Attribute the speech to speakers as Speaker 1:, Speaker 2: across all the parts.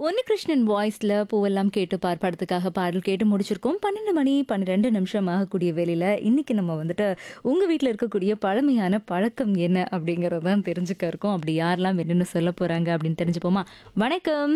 Speaker 1: உன்னிகிருஷ்ணன் வாய்ஸ்ல பூவெல்லாம் கேட்டு பார் படத்துக்காக பாடல் கேட்டு முடிச்சிருக்கோம். 12 மணி 12 நிமிஷம் ஆகக்கூடிய வேளையில இன்னைக்கு நம்ம வந்துட்டு உங்க வீட்டில் இருக்கக்கூடிய பழமையான பழக்கம் என்ன அப்படிங்கறது தான் தெரிஞ்சுக்க இருக்கோம். அப்படி யாரெல்லாம் என்னன்னு சொல்ல போறாங்க அப்படின்னு தெரிஞ்சுப்போமா? வணக்கம்.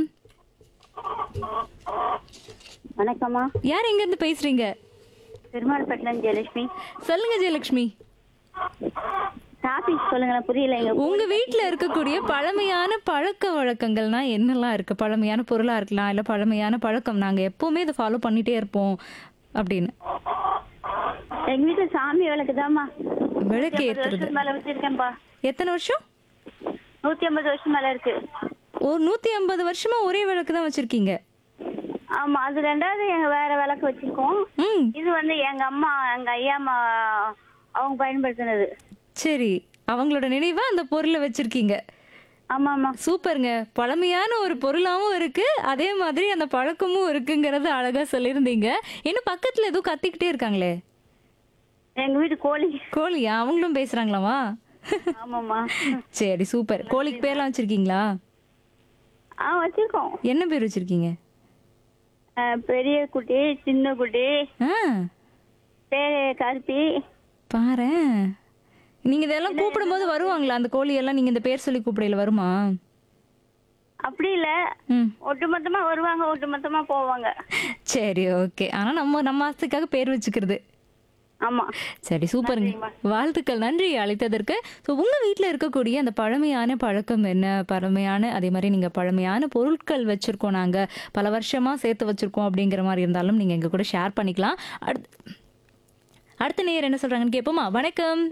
Speaker 2: வணக்கம்மா.
Speaker 1: யார் எங்க இருந்து பேசுறீங்க?
Speaker 2: பெருமாள்பட்டினம் ஜெயலட்சுமி.
Speaker 1: சொல்லுங்க ஜெயலட்சுமி.
Speaker 2: டாபிக் சொல்லுங்களேன், புரியல.
Speaker 1: உங்க வீட்ல இருக்கக்கூடிய பழமையான பழக்க வழக்கங்கள்னா என்னெல்லாம் இருக்கு? பழமையான பொருளா இருக்கலாம், இல்ல பழமையான பழக்கம் நாங்க எப்பவுமே இதை ஃபாலோ பண்ணிட்டே இருப்போம் அப்படின்னு.
Speaker 2: எங்க வீட்டுல சாமி விளக்குதாம்மா.
Speaker 1: விளக்கு ஏத்துறது
Speaker 2: மேல வச்சிருக்கேன்பா.
Speaker 1: எத்தனை வருஷம்?
Speaker 2: 150 வருஷம் மேல இருக்கு.
Speaker 1: ஒரு 150 வருஷமா ஒரே விளக்கு தான் வச்சிருக்கீங்க?
Speaker 2: ஆமா, அது ரெண்டாவது எங்க வேற விளக்கு வச்சிருக்கோம்.
Speaker 1: ம்,
Speaker 2: இது வந்து எங்க அம்மா எங்க ஐயா அம்மா அவங்க பயன்படுத்தினது.
Speaker 1: சரி. அவங்களோட நினைவா அந்த பொருளை வச்சிருக்கீங்க.
Speaker 2: ஆமா ஆமா.
Speaker 1: சூப்பருங்க. பழமையான ஒரு பொருளாவும் இருக்கு, அதே மாதிரி அந்த பழக்கமும் இருக்குங்கிறது அழகா சொல்லியிருந்தீங்க. இன்னும் பக்கத்துல ஏதோ கத்திக்கிட்டே இருக்காங்களே,
Speaker 2: எங்க வீட்டு கோழி.
Speaker 1: கோழியா? அவங்களும் பேசுறாங்களாமா?
Speaker 2: ஆமாம்மா.
Speaker 1: சரி, சூப்பர். கோழிக்கு பேர்லாம் வச்சிருக்கீங்களா?
Speaker 2: வச்சிருக்கோம்.
Speaker 1: என்ன பேர் வச்சிருக்கீங்க?
Speaker 2: பெரிய குட்டி, சின்ன குட்டி,
Speaker 1: ஆ,
Speaker 2: பேரு கருப்பி.
Speaker 1: பாரேன். நீங்க இதெல்லாம் கூப்பிடும்போது வருவாங்களா அந்த கோழியெல்லாம்? நீங்க இந்த பேர் சொல்லி கூப்பிடையில வருமா?
Speaker 2: அப்படி இல்ல,
Speaker 1: ம்,
Speaker 2: ஒட்டுமொத்தமா வருவாங்க, ஒட்டுமொத்தமா போவாங்க.
Speaker 1: சரி, ஓகே. ஆனா நம்ம ஆசைக்காக பேர் வச்சுக்கிறது.
Speaker 2: ஆமா.
Speaker 1: சரி, சூப்பருங்க. வாழ்த்துக்கள், நன்றி அழைத்ததற்கு. ஸோ உங்க வீட்டில் இருக்கக்கூடிய அந்த பழமையான பழக்கம் என்ன? பழமையான அதே மாதிரி நீங்க பழமையான பொருட்கள் வச்சிருக்கோம், நாங்க பல வருஷமா சேர்த்து வச்சிருக்கோம் அப்படிங்கிற மாதிரி இருந்தாலும் நீங்க எங்க கூட ஷேர் பண்ணிக்கலாம். அடுத்த நேயர் என்ன சொல்றாங்கன்னு கேட்போமா? வணக்கம்.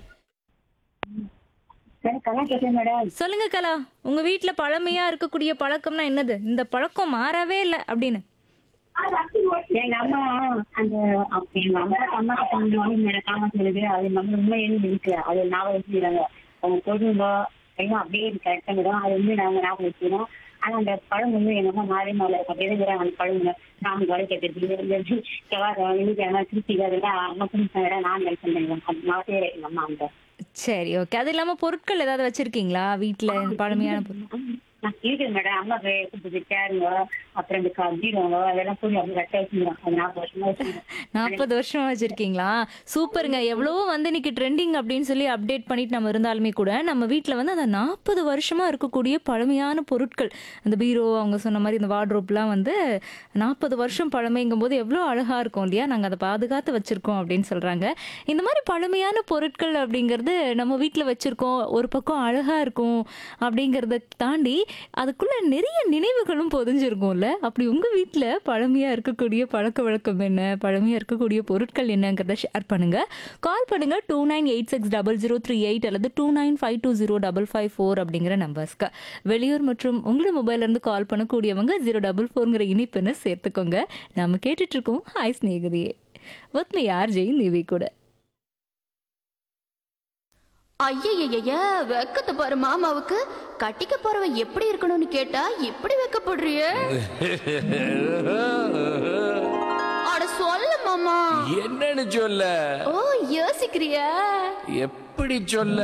Speaker 1: சொல்லுங்க கலா. உங்க வீட்டுல பழமையா இருக்கக்கூடிய பழக்கம்னா என்னது? இந்த பழக்கம் மாறவே இல்லை அப்படின்னு.
Speaker 3: எங்க அம்மா அந்த எங்க அம்மா கொஞ்சம் வந்து நடக்காம சொல்லுது. அது நம்ம உண்மையிலும் இருக்கு. அது ஞாபகம் வச்சுக்கிறாங்க. அவங்க சொல்லுங்க எல்லாம் அப்படியே கரெக்டா விடும். அது வந்து நாங்க ஞாபகம் வச்சுக்கிறோம். ஆனா அந்த பழம் வந்து எங்க அம்மா மாறி மாறல அப்படியே அந்த பழம் நாம வலை கேட்டு செவ்வாய் திருச்சி அதெல்லாம் அம்மா புரிஞ்சாங்க. நான் நினைச்சேன் அது மாத்தே எங்க அம்மா அந்த.
Speaker 1: சரி, ஓகே. அது இல்லாம பொருட்கள் ஏதாவது வச்சிருக்கீங்களா வீட்டுல? பழமையான பொருள்
Speaker 3: இருக்கு மேடம். அம்மா கேருங்க, அப்புறம் இந்த கஜீரங்க அதெல்லாம் போய் அப்படி கட்ட வச்சுக்கிறோம். அது 40 வருஷமா வச்சுக்கிறோம்.
Speaker 1: 40 வருஷமா வச்சிருக்கீங்களா? சூப்பருங்க. எவ்வளவோ வந்து இன்னைக்கு ட்ரெண்டிங் அப்படின்னு சொல்லி அப்டேட் பண்ணிட்டு நம்ம இருந்தாலுமே கூட நம்ம வீட்டில் வந்து அந்த 40 வருஷமா இருக்கக்கூடிய பழமையான பொருட்கள், அந்த பீரோ அவங்க சொன்ன மாதிரி இந்த வார்ட்ரோப்லாம் வந்து 40 வருஷம் பழமைங்கும் போது எவ்வளோ அழகா இருக்கும் இல்லையா? நாங்கள் அதை பாதுகாத்து வச்சிருக்கோம் அப்படின்னு சொல்றாங்க. இந்த மாதிரி பழமையான பொருட்கள் அப்படிங்கிறது நம்ம வீட்டில் வச்சிருக்கோம், ஒரு பக்கம் அழகா இருக்கும் அப்படிங்கிறத தாண்டி அதுக்குள்ள நிறைய நினைவுகளும் பொதிஞ்சிருக்கும்ல. அப்படி உங்க வீட்டுல பழமையா இருக்கக்கூடிய பழக்க வழக்கம் என்ன? பழமையா இருக்கக்கூடிய பொருட்கள் என்னங்கிறத ஷேர் பண்ணுங்க. கால் பண்ணுங்க 29860038 அல்லது 29520554 அப்படிங்கிற நம்பர்ஸ்க்கு. வெளியூர் மற்றும் உங்களோட மொபைல்ல இருந்து கால் பண்ணக்கூடியவங்க 044ங்கிற இணைப்புன்னு சேர்த்துக்கோங்க. நாம கேட்டுட்டு இருக்கோம் hi ஸ்நேகிதியே with me RJ Nivi கூட.
Speaker 4: ஐயய்ய வெக்கத்தை பாரு மாமாவுக்கு. கட்டிக்க போறவன் எப்படி இருக்கணும்னு கேட்டா இப்படி வெக்கப்படுறிய? அட சொல்ல மாமா.
Speaker 5: என்னன்னு சொல்ல?
Speaker 4: ஓ யோசிக்கிறியா?
Speaker 5: எப்படி சொல்ல?